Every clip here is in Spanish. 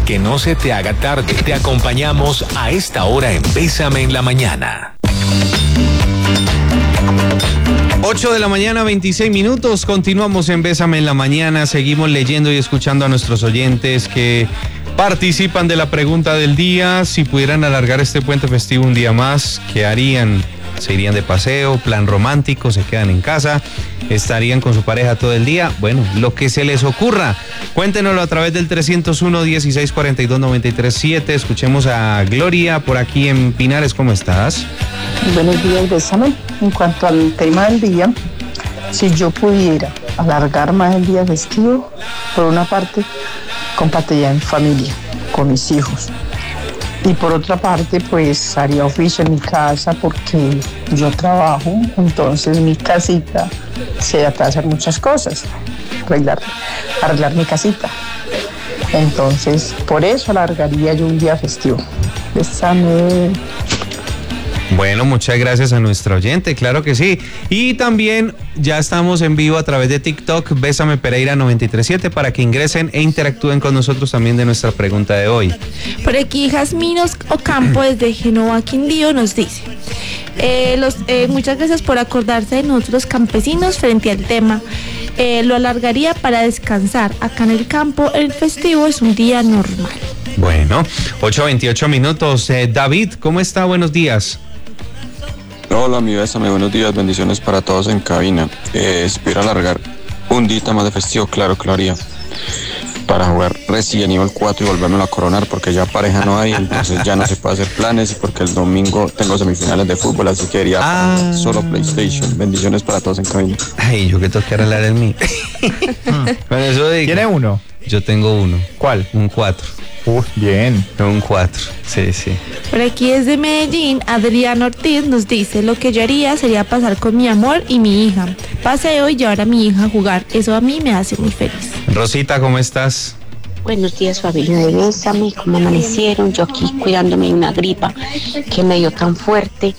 Que no se te haga tarde. Te acompañamos a esta hora en Bésame en la Mañana. 8 de la mañana, 26 minutos. Continuamos en Bésame en la Mañana. Seguimos leyendo y escuchando a nuestros oyentes que participan de la pregunta del día. Si pudieran alargar este puente festivo un día más, ¿qué harían? ¿Se irían de paseo, plan romántico, se quedan en casa, estarían con su pareja todo el día? Bueno, lo que se les ocurra. Cuéntenoslo a través del 301-1642-937. Escuchemos a Gloria por aquí en Pinares. ¿Cómo estás? Buenos días, Bésame. En cuanto al tema del día, si yo pudiera alargar más el día festivo, por una parte, compartiría en familia, con mis hijos. Y por otra parte, pues haría oficio en mi casa porque yo trabajo, entonces mi casita se trata de hacer muchas cosas, arreglar mi casita. Entonces, por eso alargaría yo un día festivo. Bésame. Bueno, muchas gracias a nuestro oyente, claro que sí. Y también ya estamos en vivo a través de TikTok, Bésame Pereira 937, para que ingresen e interactúen con nosotros también de nuestra pregunta de hoy. Por aquí Jasminos Ocampo desde Génova, Quindío, nos dice: muchas gracias por acordarse de nosotros campesinos frente al tema. Lo alargaría para descansar. Acá en el campo el festivo es un día normal. Bueno, 8:28 minutos. David, ¿cómo está? Buenos días. Hola, mi Bésame, buenos días, bendiciones para todos en cabina. Espero alargar un día más de festivo, claro que lo haría, para jugar Resident Evil 4 y volvérmelo a coronar, porque ya pareja no hay, entonces ya no se puede hacer planes, y porque el domingo tengo semifinales de fútbol, así que iría solo PlayStation. Bendiciones para todos en cabina. Ay, yo que tengo que arreglar el mío. Bueno, eso digo. ¿Tiene uno? Yo tengo uno. ¿Cuál? Un 4. Bien. Un 4, sí. Por aquí desde Medellín, Adrián Ortiz nos dice: lo que yo haría sería pasar con mi amor y mi hija. Paseo y llevar a mi hija a jugar. Eso a mí me hace muy feliz. Rosita, ¿cómo estás? Buenos días, familia de Bésame, ¿cómo amanecieron? Yo aquí cuidándome de una gripa que me dio tan fuerte.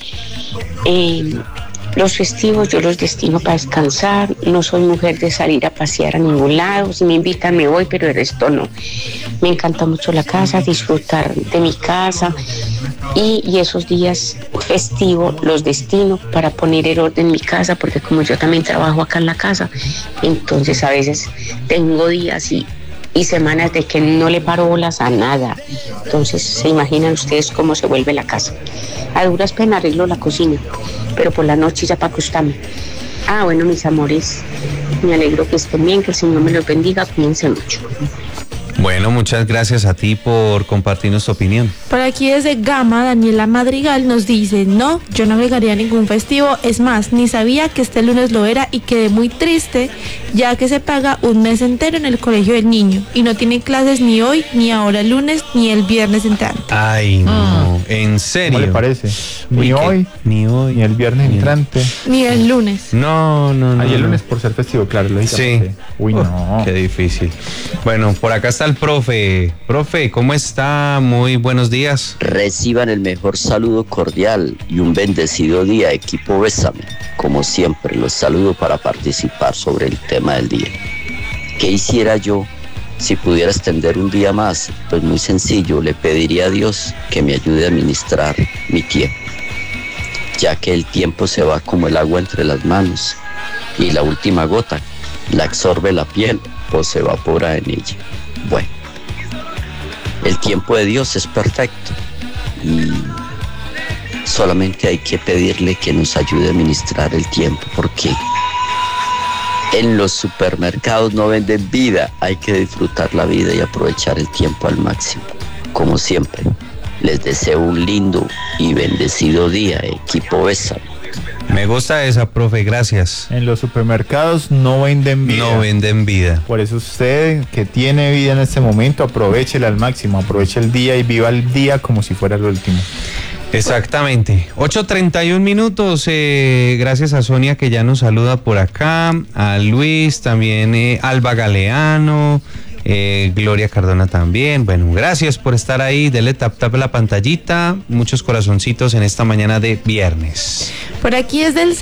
Los festivos yo los destino para descansar, no soy mujer de salir a pasear a ningún lado, si me invitan me voy, pero el resto no. Me encanta mucho la casa, disfrutar de mi casa y esos días festivos los destino para poner el orden en mi casa, porque como yo también trabajo acá en la casa, entonces a veces tengo días y semanas de que no le paro bolas a nada. Entonces se imaginan ustedes cómo se vuelve la casa. A duras penas arreglo la cocina, pero por la noche ya para acostarme. Bueno, mis amores, me alegro que estén bien, que el Señor me los bendiga, cuídense mucho. Bueno, muchas gracias a ti por compartirnos tu opinión. Por aquí desde Gama, Daniela Madrigal nos dice: no, yo no agregaría ningún festivo, es más, ni sabía que este lunes lo era y quedé muy triste, ya que se paga un mes entero en el colegio del niño y no tiene clases ni hoy, ni ahora el lunes, ni el viernes entrante. Ay, no, ¿en serio? ¿Cómo le parece? Uy, ni hoy, ni el viernes entrante. Ni el lunes. No. El lunes por ser festivo, claro, lógicamente. Sí. Uy, no. Qué difícil. Bueno, por acá está el profe. Profe, ¿cómo está? Muy buenos días. Reciban el mejor saludo cordial y un bendecido día, equipo Bésame. Como siempre, los saludo para participar sobre el tema del día. ¿Qué hiciera yo si pudiera extender un día más? Pues muy sencillo, le pediría a Dios que me ayude a administrar mi tiempo, ya que el tiempo se va como el agua entre las manos y la última gota la absorbe la piel o se evapora en ella. Bueno, el tiempo de Dios es perfecto y solamente hay que pedirle que nos ayude a administrar el tiempo, porque en los supermercados no venden vida, hay que disfrutar la vida y aprovechar el tiempo al máximo. Como siempre, les deseo un lindo y bendecido día, equipo Bésame. Me gusta esa, profe, gracias. En los supermercados no venden vida. No venden vida. Por eso usted que tiene vida en este momento, aprovéchela al máximo, aproveche el día y viva el día como si fuera el último. Exactamente. 8:31 minutos. Gracias a Sonia que ya nos saluda por acá, a Luis, también Alba Galeano, Gloria Cardona también. Bueno, gracias por estar ahí. Dele tap a la pantallita. Muchos corazoncitos en esta mañana de viernes. Por aquí es del